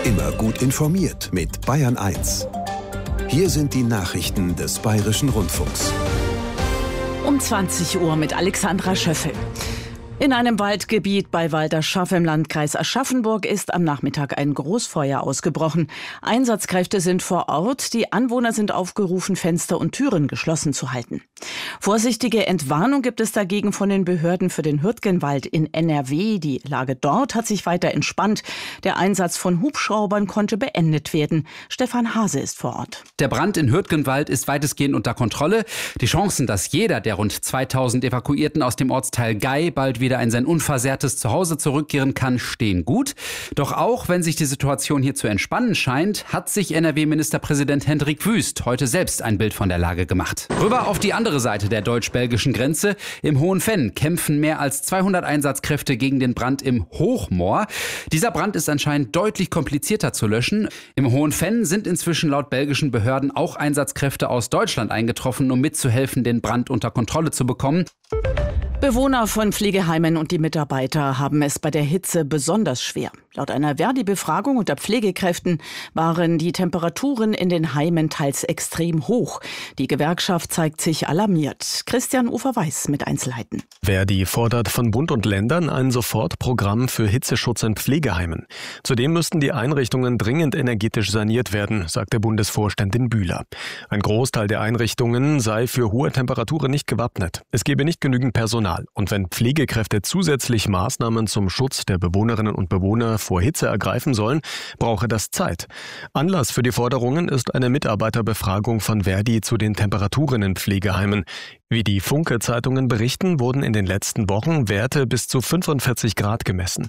Immer gut informiert mit Bayern 1. Hier sind die Nachrichten des Bayerischen Rundfunks. Um 20 Uhr mit Alexandra Schöffel. In einem Waldgebiet bei Walderschaff im Landkreis Aschaffenburg ist am Nachmittag ein Großfeuer ausgebrochen. Einsatzkräfte sind vor Ort. Die Anwohner sind aufgerufen, Fenster und Türen geschlossen zu halten. Vorsichtige Entwarnung gibt es dagegen von den Behörden für den Hürtgenwald in NRW. Die Lage dort hat sich weiter entspannt. Der Einsatz von Hubschraubern konnte beendet werden. Stefan Hase ist vor Ort. Der Brand in Hürtgenwald ist weitestgehend unter Kontrolle. Die Chancen, dass jeder der rund 2000 Evakuierten aus dem Ortsteil Gei bald wieder in sein unversehrtes Zuhause zurückkehren kann, stehen gut. Doch auch wenn sich die Situation hier zu entspannen scheint, hat sich NRW-Ministerpräsident Hendrik Wüst heute selbst ein Bild von der Lage gemacht. Rüber auf die andere Seite der deutsch-belgischen Grenze. Im Hohenfenn kämpfen mehr als 200 Einsatzkräfte gegen den Brand im Hochmoor. Dieser Brand ist anscheinend deutlich komplizierter zu löschen. Im Hohenfenn sind inzwischen laut belgischen Behörden auch Einsatzkräfte aus Deutschland eingetroffen, um mitzuhelfen, den Brand unter Kontrolle zu bekommen. Bewohner von Pflegeheimen und die Mitarbeiter haben es bei der Hitze besonders schwer. Laut einer Verdi-Befragung unter Pflegekräften waren die Temperaturen in den Heimen teils extrem hoch. Die Gewerkschaft zeigt sich alarmiert. Christian Ufer-Weiß mit Einzelheiten. Verdi fordert von Bund und Ländern ein Sofortprogramm für Hitzeschutz in Pflegeheimen. Zudem müssten die Einrichtungen dringend energetisch saniert werden, sagte Bundesvorständin Bühler. Ein Großteil der Einrichtungen sei für hohe Temperaturen nicht gewappnet. Es gebe nicht genügend Personal. Und wenn Pflegekräfte zusätzlich Maßnahmen zum Schutz der Bewohnerinnen und Bewohner vor Hitze ergreifen sollen, brauche das Zeit. Anlass für die Forderungen ist eine Mitarbeiterbefragung von Verdi zu den Temperaturen in Pflegeheimen. Wie die Funke-Zeitungen berichten, wurden in den letzten Wochen Werte bis zu 45 Grad gemessen.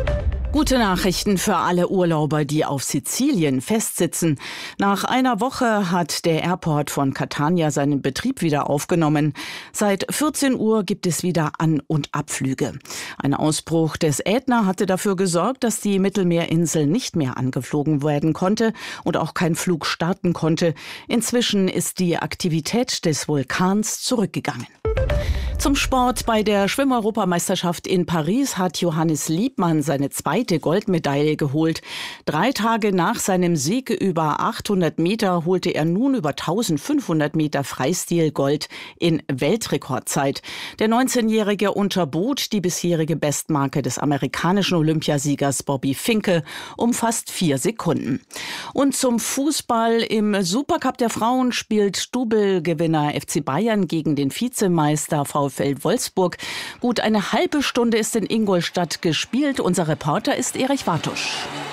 Gute Nachrichten für alle Urlauber, die auf Sizilien festsitzen. Nach einer Woche hat der Airport von Catania seinen Betrieb wieder aufgenommen. Seit 14 Uhr gibt es wieder An- und Abflüge. Ein Ausbruch des Ätna hatte dafür gesorgt, dass die Mittelmeerinsel nicht mehr angeflogen werden konnte und auch kein Flug starten konnte. Inzwischen ist die Aktivität des Vulkans zurückgegangen. Zum Sport. Bei der Schwimmeuropameisterschaft in Paris hat Johannes Liebmann seine zweite Goldmedaille geholt. 3 Tage nach seinem Sieg über 800 Meter holte er nun über 1500 Meter Freistil Gold in Weltrekordzeit. Der 19-Jährige unterbot die bisherige Bestmarke des amerikanischen Olympiasiegers Bobby Finke um fast 4 Sekunden. Und zum Fußball. Im Supercup der Frauen spielt Double-Gewinner FC Bayern gegen den Vizemeister VfL Wolfsburg. Gut eine halbe Stunde ist in Ingolstadt gespielt. Unser Reporter ist Erich Wartusch.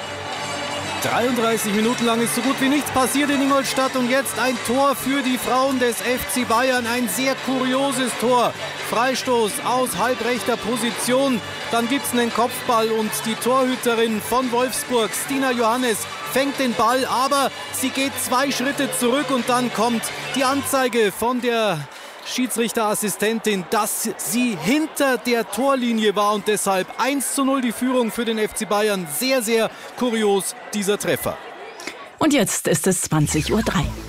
33 Minuten lang ist so gut wie nichts passiert in Ingolstadt und jetzt ein Tor für die Frauen des FC Bayern. Ein sehr kurioses Tor. Freistoß aus halbrechter Position. Dann gibt es einen Kopfball und die Torhüterin von Wolfsburg, Stina Johannes, fängt den Ball, aber sie geht 2 Schritte zurück und dann kommt die Anzeige von der Schiedsrichterassistentin, dass sie hinter der Torlinie war und deshalb 1:0 die Führung für den FC Bayern. Sehr, sehr kurios dieser Treffer. Und jetzt ist es 20:03 Uhr.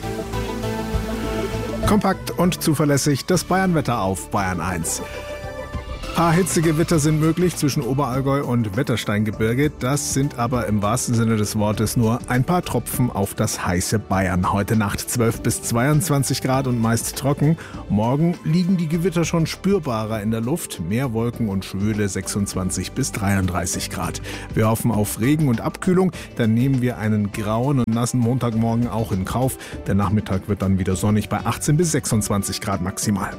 Kompakt und zuverlässig das Bayernwetter auf Bayern 1. Paar Hitzegewitter sind möglich zwischen Oberallgäu und Wettersteingebirge. Das sind aber im wahrsten Sinne des Wortes nur ein paar Tropfen auf das heiße Bayern. Heute Nacht 12 bis 22 Grad und meist trocken. Morgen liegen die Gewitter schon spürbarer in der Luft. Mehr Wolken und schwüle 26 bis 33 Grad. Wir hoffen auf Regen und Abkühlung. Dann nehmen wir einen grauen und nassen Montagmorgen auch in Kauf. Der Nachmittag wird dann wieder sonnig bei 18 bis 26 Grad maximal.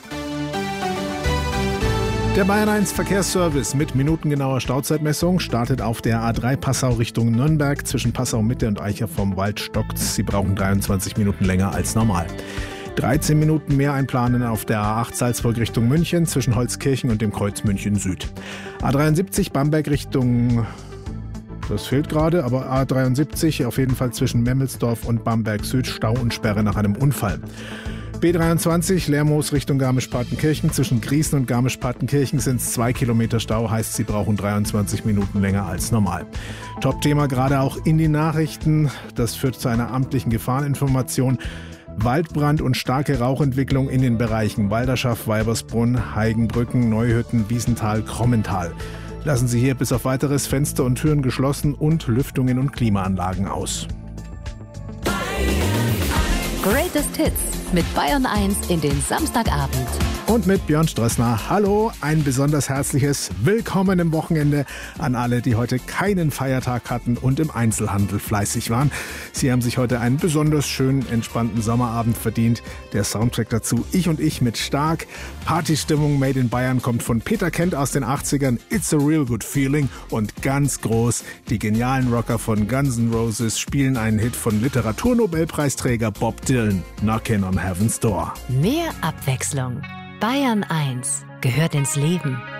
Der Bayern 1 Verkehrsservice mit minutengenauer Stauzeitmessung startet auf der A3 Passau Richtung Nürnberg. Zwischen Passau Mitte und Eicher vom Wald stockt's. Sie brauchen 23 Minuten länger als normal. 13 Minuten mehr einplanen auf der A8 Salzburg Richtung München zwischen Holzkirchen und dem Kreuz München Süd. A73 Bamberg Richtung... Das fehlt gerade, aber A73 auf jeden Fall zwischen Memmelsdorf und Bamberg Süd Stau und Sperre nach einem Unfall. B23 Lermoos Richtung Garmisch-Partenkirchen. Zwischen Griesen und Garmisch-Partenkirchen sind es 2 Kilometer Stau, heißt sie brauchen 23 Minuten länger als normal. Top-Thema gerade auch in die Nachrichten. Das führt zu einer amtlichen Gefahreninformation. Waldbrand und starke Rauchentwicklung in den Bereichen Walderschaff, Weibersbrunn, Heigenbrücken, Neuhütten, Wiesenthal, Krommental. Lassen Sie hier bis auf weiteres Fenster und Türen geschlossen und Lüftungen und Klimaanlagen aus. Greatest Hits mit Bayern 1 in den Samstagabend. Und mit Björn Strössner. Hallo, ein besonders herzliches Willkommen im Wochenende an alle, die heute keinen Feiertag hatten und im Einzelhandel fleißig waren. Sie haben sich heute einen besonders schönen, entspannten Sommerabend verdient. Der Soundtrack dazu, Ich und Ich mit Stark. Partystimmung Made in Bayern kommt von Peter Kent aus den 80ern. It's a real good feeling. Und ganz groß, die genialen Rocker von Guns N' Roses spielen einen Hit von Literaturnobelpreisträger Bob Dylan, Knockin' on Heaven's Door. Mehr Abwechslung. Bayern 1 gehört ins Leben.